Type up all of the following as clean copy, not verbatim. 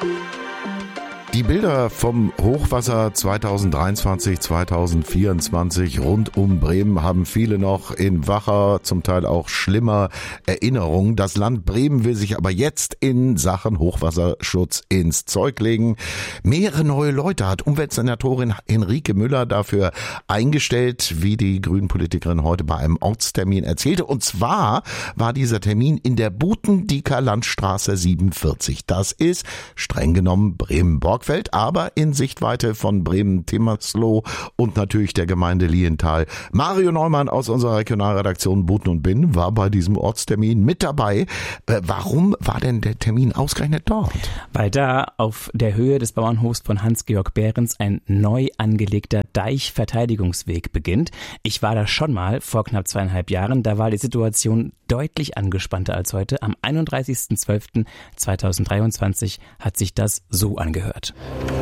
Die Bilder vom Hochwasser 2023-2024 rund um Bremen haben viele noch in wacher, zum Teil auch schlimmer Erinnerung. Das Land Bremen will sich aber jetzt in Sachen Hochwasserschutz ins Zeug legen. Mehrere neue Leute hat Umweltsenatorin Henrike Müller dafür eingestellt, wie die Grünen-Politikerin heute bei einem Ortstermin erzählte. Und zwar war dieser Termin in der Butendieker Landstraße 47. Das ist streng genommen Bremen-Borgfeld, aber in Sichtweite von Bremen-Timmersloh und natürlich der Gemeinde Lienthal. Mario Neumann aus unserer Regionalredaktion Buten und Binnen war bei diesem Ortstermin mit dabei. Warum war denn der Termin ausgerechnet dort? Weil da auf der Höhe des Bauernhofs von Hans-Georg Behrens ein neu angelegter Deichverteidigungsweg beginnt. Ich war da schon mal vor knapp 2,5 Jahren. Da war die Situation deutlich angespannter als heute. Am 31.12.2023 hat sich das so angehört.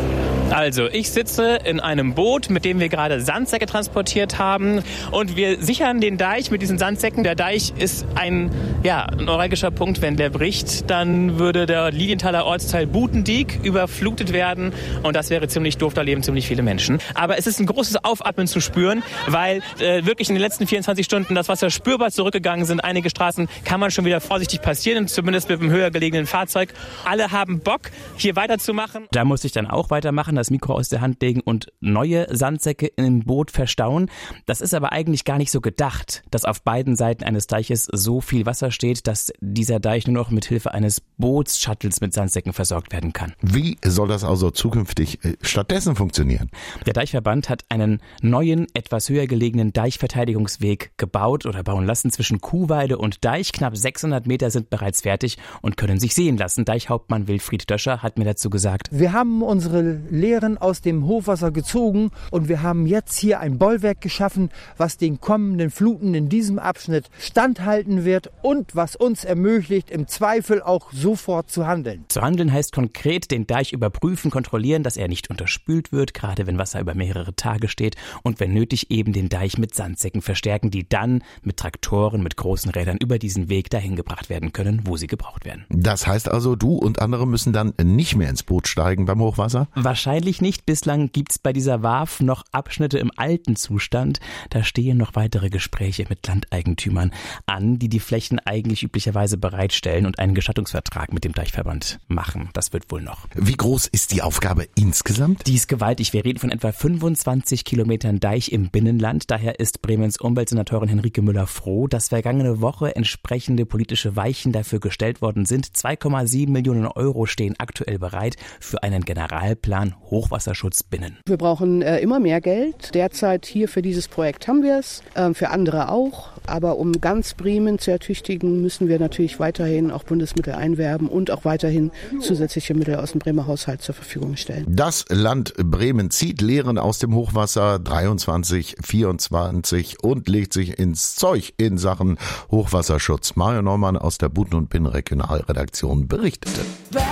Also, ich sitze in einem Boot, mit dem wir gerade Sandsäcke transportiert haben, und wir sichern den Deich mit diesen Sandsäcken. Der Deich ist ein neuralgischer Punkt. Wenn der bricht, dann würde der Lilienthaler Ortsteil Butendiek überflutet werden, und das wäre ziemlich doof, da leben ziemlich viele Menschen. Aber es ist ein großes Aufatmen zu spüren, weil wirklich in den letzten 24 Stunden das Wasser spürbar zurückgegangen sind. Einige Straßen kann man schon wieder vorsichtig passieren, zumindest mit einem höher gelegenen Fahrzeug. Alle haben Bock, hier weiterzumachen. Da musste ich dann auch weitermachen, das Mikro aus der Hand legen und neue Sandsäcke im Boot verstauen. Das ist aber eigentlich gar nicht so gedacht, dass auf beiden Seiten eines Deiches so viel Wasser steht, dass dieser Deich nur noch mit Hilfe eines Bootsshuttles mit Sandsäcken versorgt werden kann. Wie soll das also zukünftig stattdessen funktionieren? Der Deichverband hat einen neuen, etwas höher gelegenen Deichverteidigungsweg gebaut oder bauen lassen zwischen Kuhweide und Deich. Knapp 600 Meter sind bereits fertig und können sich sehen lassen. Deichhauptmann Wilfried Döscher hat mir dazu gesagt: Wir haben unsere Lehren aus dem Hochwasser gezogen und wir haben jetzt hier ein Bollwerk geschaffen, was den kommenden Fluten in diesem Abschnitt standhalten wird und was uns ermöglicht, im Zweifel auch sofort zu handeln. Zu handeln heißt konkret den Deich überprüfen, kontrollieren, dass er nicht unterspült wird, gerade wenn Wasser über mehrere Tage steht, und wenn nötig eben den Deich mit Sandsäcken verstärken, die dann mit Traktoren, mit großen Rädern über diesen Weg dahin gebracht werden können, wo sie gebraucht werden. Das heißt also, du und andere müssen dann nicht mehr ins Boot steigen beim Hochwasser? Wahrscheinlich nicht. Bislang gibt's bei dieser Warf noch Abschnitte im alten Zustand. Da stehen noch weitere Gespräche mit Landeigentümern an, die die Flächen eigentlich üblicherweise bereitstellen und einen Gestattungsvertrag mit dem Deichverband machen. Das wird wohl noch. Wie groß ist die Aufgabe insgesamt? Die ist gewaltig. Wir reden von etwa 25 Kilometern Deich im Binnenland. Daher ist Bremens Umweltsenatorin Henrike Müller froh, dass vergangene Woche entsprechende politische Weichen dafür gestellt worden sind. 2,7 Millionen Euro stehen aktuell bereit für einen Generalplan Hochwasserschutz binnen. Wir brauchen immer mehr Geld. Derzeit hier für dieses Projekt haben wir es, für andere auch. Aber um ganz Bremen zu ertüchtigen, müssen wir natürlich weiterhin auch Bundesmittel einwerben und auch weiterhin zusätzliche Mittel aus dem Bremer Haushalt zur Verfügung stellen. Das Land Bremen zieht Lehren aus dem Hochwasser 23/24 und legt sich ins Zeug in Sachen Hochwasserschutz. Mario Neumann aus der Buten und Binnen Regionalredaktion berichtete.